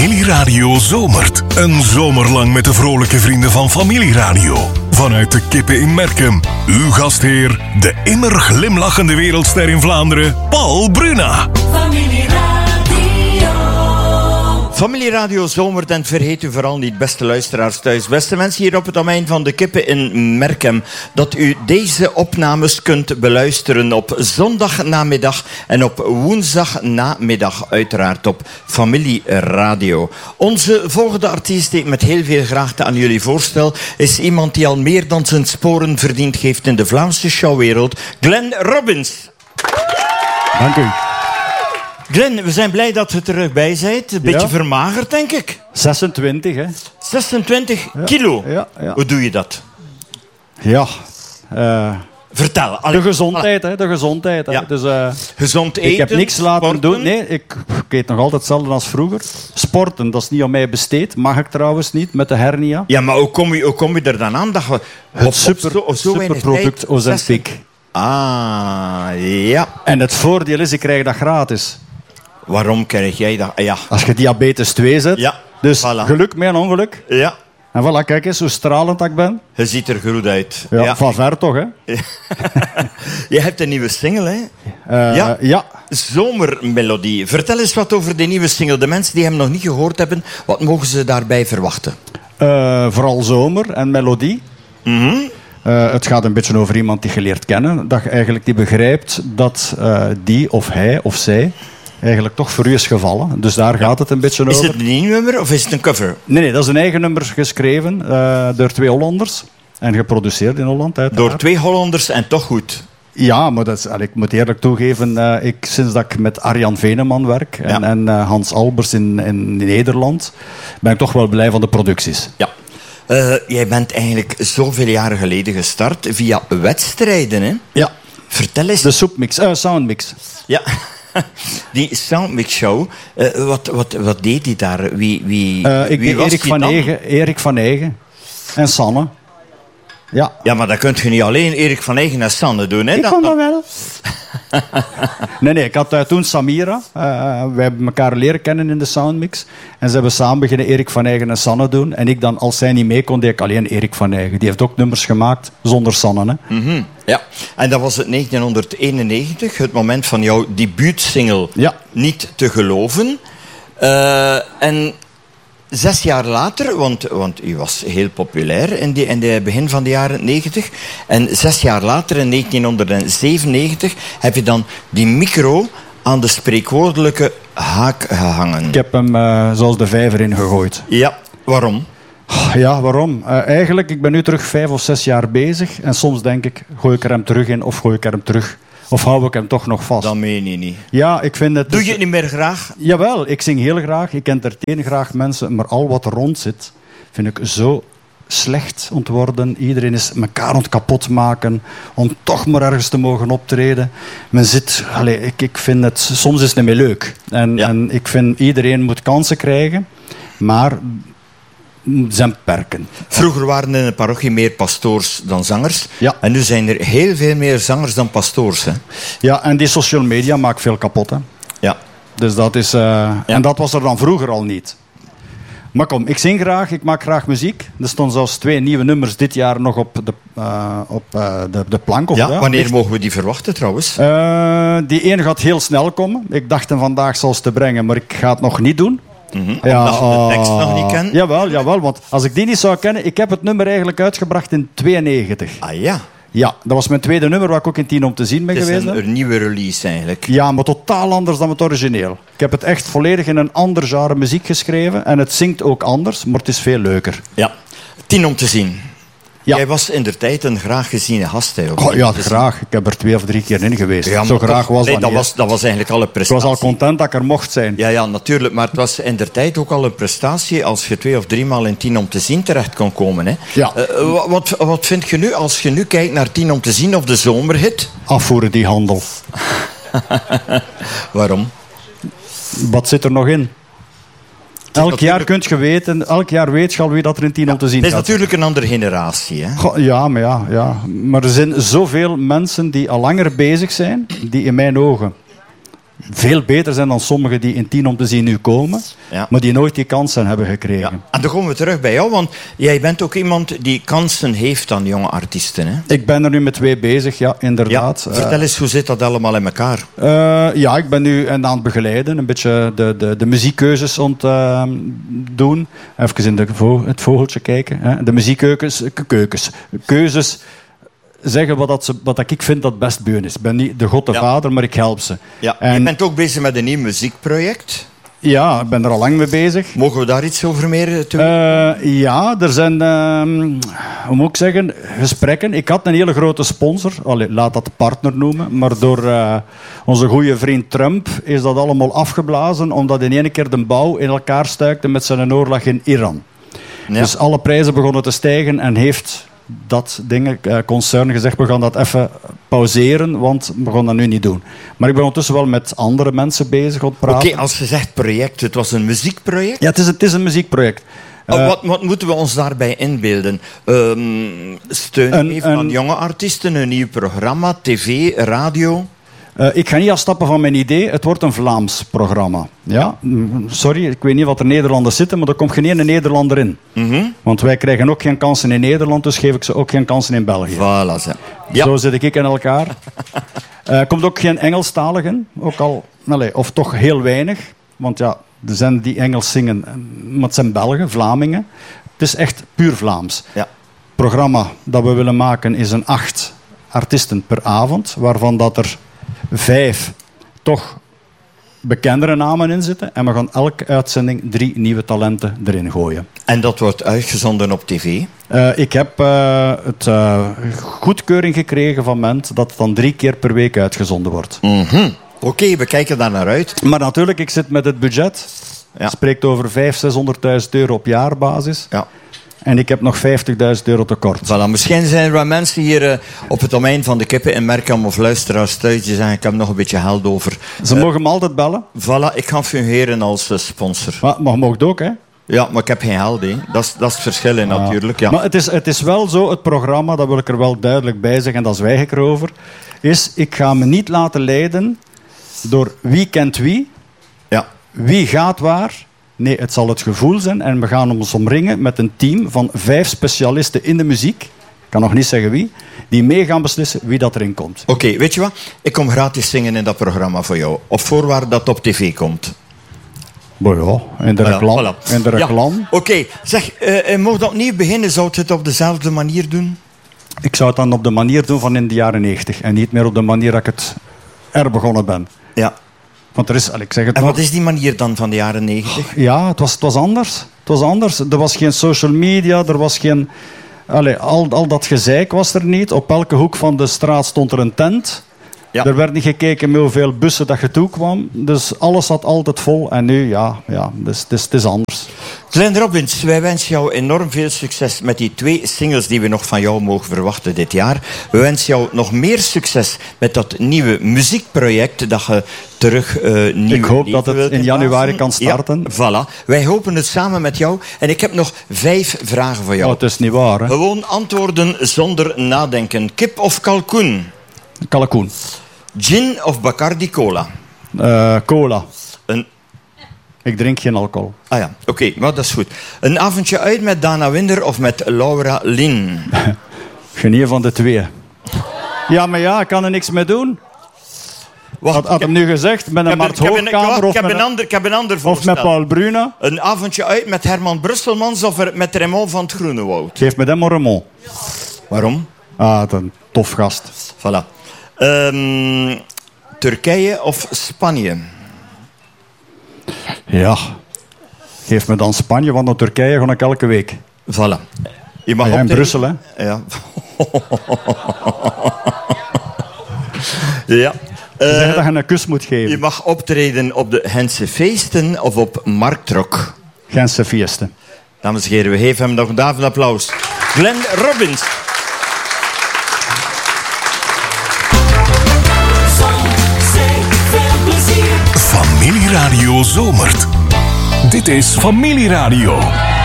Familieradio zomert. Een zomer lang met de vrolijke vrienden van Familieradio. Vanuit de Kippen in Merkem. Uw gastheer, de immer glimlachende wereldster in Vlaanderen, Paul Bruna. Familieradio zomert en vergeet u vooral niet, beste luisteraars thuis. Beste mensen hier op het domein van de Kippen in Merkem, dat u deze opnames kunt beluisteren op zondagnamiddag en op woensdagnamiddag uiteraard op Familieradio. Onze volgende artiest die ik met heel veel graagte aan jullie voorstel is iemand die al meer dan zijn sporen verdiend heeft in de Vlaamse showwereld, Glenn Robbins. Dank u. Glenn, we zijn blij dat je terug bij bent. Een beetje vermagerd, denk ik. 26, hè. 26 kilo? Ja. Hoe doe je dat? Ja. Vertel. De gezondheid, hè. De gezondheid. Hè. Ja. Dus, gezond eten, ik heb niks laten sporten. doen. Nee, ik eet nog altijd hetzelfde als vroeger. Sporten, dat is niet aan mij besteed. Mag ik trouwens niet, met de hernia. Ja, maar hoe kom je er dan aan? Dat je Het superproduct Ozempic. Ah, ja. En het voordeel is, ik krijg dat gratis. Waarom krijg jij dat? Ja. Als je diabetes 2 zet. Ja. Dus Voilà. geluk met een ongeluk. Ja. En voilà, kijk eens hoe stralend dat ik ben. Je ziet er goed uit. Ja. Van ver toch, hè. Je hebt een nieuwe single, hè? Ja. Zomermelodie. Vertel eens wat over die nieuwe single. De mensen die hem nog niet gehoord hebben, wat mogen ze daarbij verwachten? Vooral zomer en melodie. Het gaat een beetje over iemand die je leert kennen. Dat je eigenlijk die begrijpt dat die of hij of zij eigenlijk toch voor u is gevallen. Dus daar gaat het een beetje over. Is het een nieuw nummer of is het een cover? Nee, dat is een eigen nummer geschreven door 2 Hollanders. En geproduceerd in Holland, uiteraard. Door 2 Hollanders en toch goed. Ja, maar dat is, ik moet eerlijk toegeven, sinds dat ik met Arjan Veneman werk en Hans Albers in Nederland, ben ik toch wel blij van de producties. Ja. Jij bent eigenlijk zoveel jaren geleden gestart via wedstrijden, hè? Ja. Vertel eens. De Soundmix. Ja. Die Soundmix Show, wat deed hij daar? Wie was Erik van Eygen en Sanne. Ja. Ja, maar dat kun je niet alleen Erik van Eygen en Sanne doen, hè? Ik kon dat wel. Nee, ik had toen Samira. Wij hebben elkaar leren kennen in de Soundmix. En ze hebben samen beginnen Erik van Eygen en Sanne doen. En ik dan, als zij niet mee kon, deed ik alleen Erik van Eygen. Die heeft ook nummers gemaakt zonder Sanne. Hè. Mm-hmm. Ja, en dat was het 1991, het moment van jouw debuutsingle. Ja. Niet te geloven. En 6 jaar later, want u was heel populair in de begin van de jaren 90. En 6 jaar later, in 1997, heb je dan die micro aan de spreekwoordelijke haak gehangen. Ik heb hem zoals de vijver ingegooid. Ja, waarom? Ja, waarom? Eigenlijk, ik ben nu terug 5 of 6 jaar bezig. En soms denk ik, gooi ik er hem terug in of gooi ik er hem terug? Of hou ik hem toch nog vast? Dat meen je niet. Ja, ik vind het... Doe je het niet meer graag? Jawel, ik zing heel graag. Ik entertain graag mensen. Maar al wat er rond zit, vind ik zo slecht om te worden. Iedereen is elkaar aan het kapot maken om toch maar ergens te mogen optreden. Men zit... Ik vind het... Soms is het niet meer leuk. En ik vind iedereen moet kansen krijgen. Maar... zijn beperken. Vroeger waren er in de parochie meer pastoors dan zangers. Ja. En nu zijn er heel veel meer zangers dan pastoors. Hè? Ja, en die social media maakt veel kapot. Hè. Ja. Dus dat is... En dat was er dan vroeger al niet. Maar kom, ik zing graag, ik maak graag muziek. Er stonden zelfs 2 nieuwe nummers dit jaar nog op de plank. Wanneer mogen we die verwachten trouwens? Die ene gaat heel snel komen. Ik dacht hem vandaag zelfs te brengen, maar ik ga het nog niet doen. Mm-hmm. Omdat je de tekst nog niet kent? Jawel, want als ik die niet zou kennen... Ik heb het nummer eigenlijk uitgebracht in 92. Ah ja? Ja, dat was mijn tweede nummer waar ik ook in 10 om te zien ben geweest. Het is een nieuwe release eigenlijk. Ja, maar totaal anders dan het origineel. Ik heb het echt volledig in een ander genre muziek geschreven. En het zingt ook anders, maar het is veel leuker. Ja, 10 om te zien. Ja. Jij was indertijd een graag geziene gast. Ja, graag. Ik heb er 2 of 3 keer in geweest. Ja, zo graag was dat niet. Dat was eigenlijk al een prestatie. Ik was al content dat ik er mocht zijn. Ja, natuurlijk. Maar het was indertijd ook al een prestatie als je 2 of 3 maal in 10 om te zien terecht kon komen. Hè? Ja. Wat vind je nu, als je nu kijkt naar 10 om te zien of de zomerhit? Afvoeren die handel. Waarom? Wat zit er nog in? Elk jaar kunt je weten, elk jaar weet je al wie dat er in 10 om te zien gaat. Het is gaat. natuurlijk een andere generatie. Hè? Goh, ja. Maar er zijn zoveel mensen die al langer bezig zijn, die in mijn ogen veel beter zijn dan sommigen die in 10 om te zien nu komen, maar die nooit die kansen hebben gekregen. Ja. En dan komen we terug bij jou, want jij bent ook iemand die kansen heeft aan jonge artiesten. Hè? Ik ben er nu met 2 bezig, ja, inderdaad. Ja, vertel eens, hoe zit dat allemaal in elkaar? Ja, ik ben nu aan het begeleiden, een beetje de muziekkeuzes aan het doen. Even in het vogeltje kijken. Hè. De muziekkeuzes zeggen wat ik vind dat best beun is. Ik ben niet de godde vader, maar ik help ze. Ja. Je bent ook bezig met een nieuw muziekproject. Ja, ik ben er al lang mee bezig. Mogen we daar iets over meer toe? Ja, er zijn, hoe moet ik zeggen, gesprekken. Ik had een hele grote sponsor, laat dat de partner noemen, maar door onze goede vriend Trump is dat allemaal afgeblazen, omdat in één keer de bouw in elkaar stuikte met zijn oorlog in Iran. Ja. Dus alle prijzen begonnen te stijgen en heeft dat concern gezegd, we gaan dat even pauzeren, want we gaan dat nu niet doen. Maar ik ben ondertussen wel met andere mensen bezig aan het praten. Oké, als je zegt project, het was een muziekproject? Ja, het is een muziekproject. Wat moeten we ons daarbij inbeelden? Steun geven aan jonge artiesten, een nieuw programma, tv, radio? Ik ga niet afstappen van mijn idee. Het wordt een Vlaams programma. Ja? Sorry, ik weet niet wat er Nederlanders zitten, maar er komt geen ene Nederlander in. Mm-hmm. Want wij krijgen ook geen kansen in Nederland, dus geef ik ze ook geen kansen in België. Voilà. Ja. Zo zit ik in elkaar. Komt ook geen Engelstaligen, ook al, of toch heel weinig. Want ja, er zijn die Engels zingen, maar het zijn Belgen, Vlamingen. Het is echt puur Vlaams. Ja. Het programma dat we willen maken is een 8 artiesten per avond, waarvan dat er 5 toch bekendere namen in zitten. En we gaan elke uitzending 3 nieuwe talenten erin gooien. En dat wordt uitgezonden op tv? Ik heb het goedkeuring gekregen van Ment dat het dan 3 keer per week uitgezonden wordt. Mm-hmm. Oké, we kijken daar naar uit. Maar natuurlijk, ik zit met het budget. Het spreekt over 500.000-600.000 euro op jaarbasis. Ja. En ik heb nog €50.000 tekort. Voilà, misschien zijn er wel mensen hier op het domein van de Kippen in Merkem of luisteraars thuis die zeggen, ik heb nog een beetje geld over. Ze mogen me altijd bellen. Voilà, ik ga fungeren als sponsor. Maar mocht ook, hè? Ja, maar ik heb geen geld, hè. Dat is het verschil natuurlijk. Ja. Maar het is wel zo, het programma, dat wil ik er wel duidelijk bij zeggen, en daar zwijg ik erover, is, ik ga me niet laten leiden door wie kent wie, wie gaat waar. Nee, het zal het gevoel zijn en we gaan ons omringen met een team van 5 specialisten in de muziek, ik kan nog niet zeggen wie, die mee gaan beslissen wie dat erin komt. Oké, weet je wat? Ik kom gratis zingen in dat programma voor jou. Op voorwaarde dat het op tv komt. Ja, in de reclame. Voilà. In de reclame. Ja. Oké, zeg, mocht dat opnieuw beginnen, zou het op dezelfde manier doen? Ik zou het dan op de manier doen van in de jaren 90 en niet meer op de manier dat ik het begonnen ben. Ja. Want er is, ik zeg het en nog, wat is die manier dan van de jaren 90? Ja, het was anders. Het was anders. Er was geen social media, er was geen... al dat gezeik was er niet. Op elke hoek van de straat stond er een tent. Ja. Er werd niet gekeken met hoeveel bussen dat je toekwam. Dus alles zat altijd vol. En nu, dus het is anders. Glenn Robbins, wij wensen jou enorm veel succes met die 2 singles die we nog van jou mogen verwachten dit jaar. We wensen jou nog meer succes met dat nieuwe muziekproject dat je terug nieuw. Ik hoop dat het in januari kan starten. Ja, voilà. Wij hopen het samen met jou. En ik heb nog 5 vragen voor jou. Oh, het is niet waar, hè? Gewoon antwoorden zonder nadenken. Kip of kalkoen? Kalkoen. Gin of Bacardi Cola? Cola. Ik drink geen alcohol. Ah ja, oké, maar dat is goed. Een avondje uit met Dana Winder of met Laura Lin? Geen van de 2. Ja, maar ik kan er niks mee doen. Had hem nu gezegd, met een Mart Hoogkamer of ik heb een ander voorstel. Of met Paul Bruna. Een avondje uit met Herman Brusselmans of met Raymond van het Groenewoud? Geef me dan maar Raymond. Waarom? Een tof gast. Voilà. Turkije of Spanje? Ja. Geef me dan Spanje, want naar Turkije ga ik elke week. Voilà. Je mag in Brussel, hè? Ja. Ja. Zeg dat je een kus moet geven. Je mag optreden op de Gentse feesten of op Marktrok. Gentse feesten. Dames en heren, we geven hem nog een applaus. Glenn Robbins. Familieradio zomert. Dit is Familieradio.